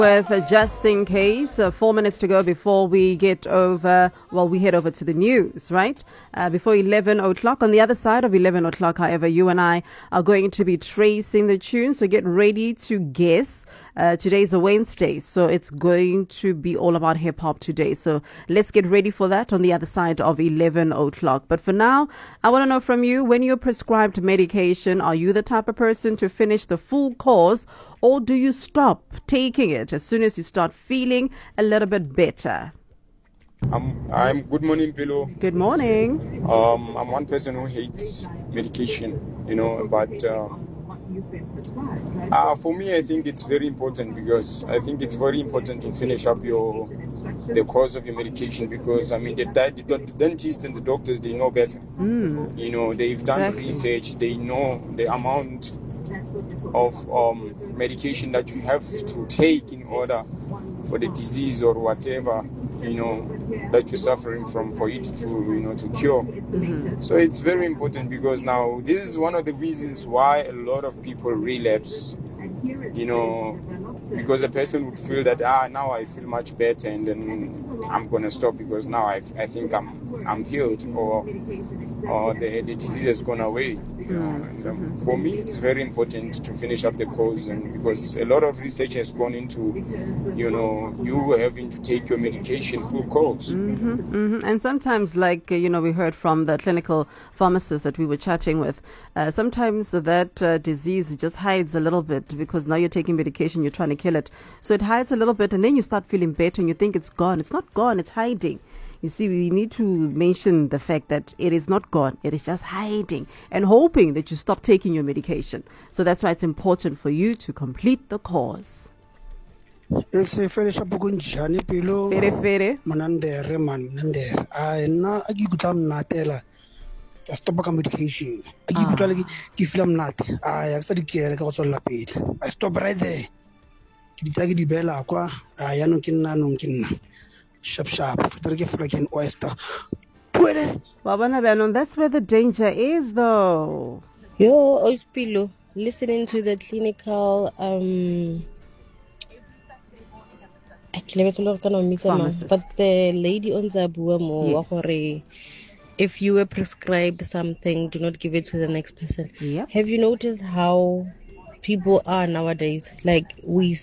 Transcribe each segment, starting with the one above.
With just in case, 4 minutes to go before we head over to the news, right? Before 11 o'clock. On the other side of 11 o'clock, however, you and I are going to be tracing the tune. So get ready to guess. Today's a Wednesday, so it's going to be all about hip-hop today. So let's get ready for that on the other side of 11 o'clock. But for now, I want to know from you, when you're prescribed medication, are you the type of person to finish the full course, or do you stop taking it as soon as you start feeling a little bit better? I'm good morning, Pilo. Good morning. I'm one person who hates medication, but for me, I think it's very important, because I think it's very important to finish up the course of your medication, because the dentist and the doctors, they know better. They've done research, they know the amount of medication that you have to take in order for the disease or whatever that you're suffering from, for it to cure. So it's very important, because now this is one of the reasons why a lot of people relapse, because a person would feel that now I feel much better, and then I'm gonna stop because now I think I'm healed, or the disease has gone away. For me, it's very important to finish up the course, and because a lot of research has gone into you having to take your medication full course. And sometimes, like we heard from the clinical pharmacist that we were chatting with, sometimes that disease just hides a little bit, because now you're taking medication, you're trying to kill it, so it hides a little bit, and then you start feeling better and you think it's gone. It's not gone, it's hiding. You see, we need to mention the fact that it is not gone. It is just hiding and hoping that you stop taking your medication. So that's why it's important for you to complete the course. Stop medication. I stop right there. Sharp, freaking oyster. That's where the danger is, though. Yo, Oispilo, listening to the clinical pharmacist. But the lady on Zabua if you were prescribed something, do not give it to the next person. Yep. Have you noticed how people are nowadays? Like,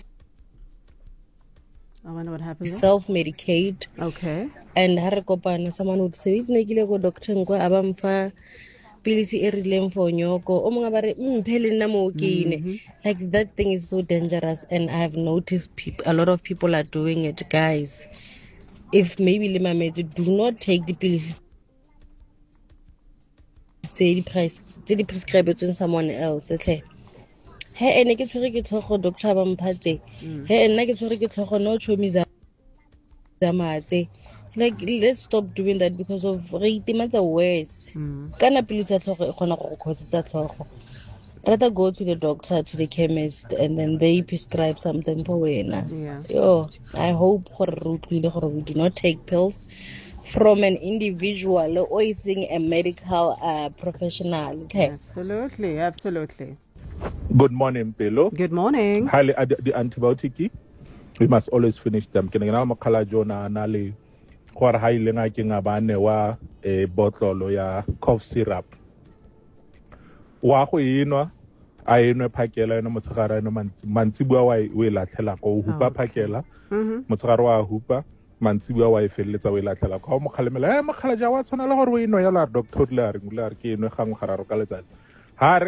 I wonder what happens. Self-medicate. Okay. And someone would say, "It's go doctor ngwa abamfa pilisi erileng for nyoko." O mga bare phele nna mo kene. Like, that thing is so dangerous, and I've noticed a lot of people are doing it, guys. If maybe limamete, do not take the pilisi. Say the price. Say the prescribe to someone else. Okay. Hey, and I get to doctor Bampate. Hey, and I get to no chomiza. Like, let's stop doing that, because of rate matter worse. Kana please rather go to the doctor, to the chemist, and then they prescribe something for you. I hope we do not take pills from an individual or using a medical professional. Okay. Absolutely. Good morning, Pelo. Good morning. Highly the antibiotic, we must always finish them. Can you makala jona nali kwa highly ngaking abane wa a bottle ya cough syrup. Wa ho inwa ayinwe phakela no motsagara no mantsibua wa we latlhela go hupa phakela motsagara wa hupa mantsibua wa ifeletsa we latlhela go mo khalemela makhala ja wa tshwana le gore we inwa ya la doctor le a re ngula re ke inwe gangwe gararo ka letsatsi ha